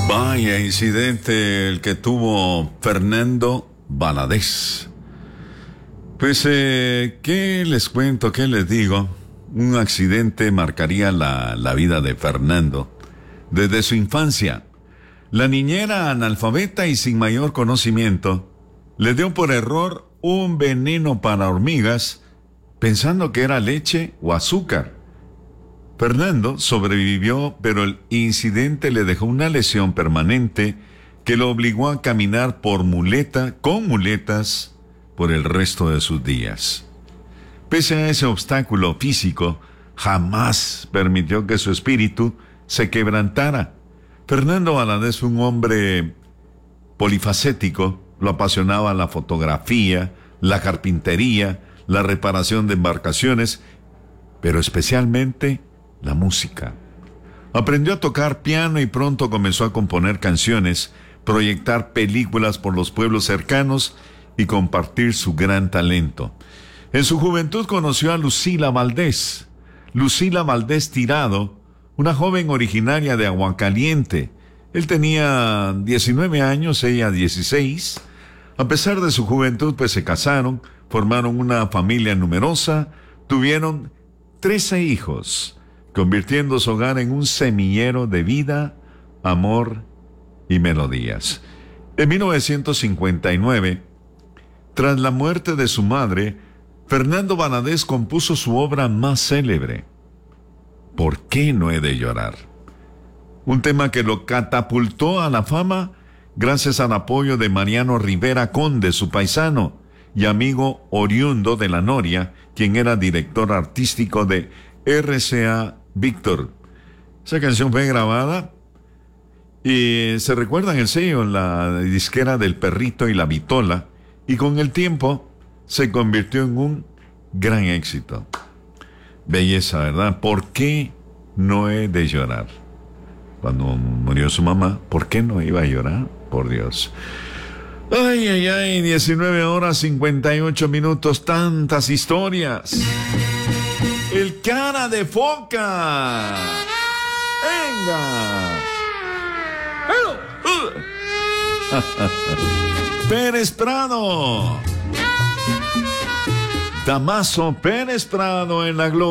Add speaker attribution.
Speaker 1: Vaya incidente el que tuvo Fernando Valadez. Pues, ¿qué les cuento? ¿Qué les digo? Un accidente marcaría la vida de Fernando. Desde su infancia, la niñera analfabeta y sin mayor conocimiento le dio por error un veneno para hormigas, pensando que era leche o azúcar. Fernando sobrevivió, pero el incidente le dejó una lesión permanente que lo obligó a caminar con muletas, por el resto de sus días. Pese a ese obstáculo físico, jamás permitió que su espíritu se quebrantara. Fernando Valadez fue un hombre polifacético. Lo apasionaba la fotografía, la carpintería, la reparación de embarcaciones, pero especialmente la música. Aprendió a tocar piano y pronto comenzó a componer canciones, proyectar películas por los pueblos cercanos y compartir su gran talento. En su juventud conoció a Lucila Valdés Tirado, una joven originaria de Aguacaliente. Él tenía 19 años, ella 16. A pesar de su juventud, pues se casaron, formaron una familia numerosa, tuvieron 13 hijos, convirtiendo su hogar en un semillero de vida, amor y melodías. En 1959, tras la muerte de su madre, Fernando Valadez compuso su obra más célebre, ¿Por qué no he de llorar? Un tema que lo catapultó a la fama gracias al apoyo de Mariano Rivera Conde, su paisano y amigo oriundo de La Noria, quien era director artístico de RCA Víctor. Esa canción fue grabada y se recuerda en el sello, en la disquera del Perrito y la Vitola, y con el tiempo se convirtió en un gran éxito. Belleza, ¿verdad? ¿Por qué no he de llorar? Cuando murió su mamá, ¿por qué no iba a llorar? Por Dios. Ay, ay, ay, 19 horas 58 minutos, tantas historias. El cara de foca. Venga. Pérez Prado. Damaso Pérez Prado en la Gloria.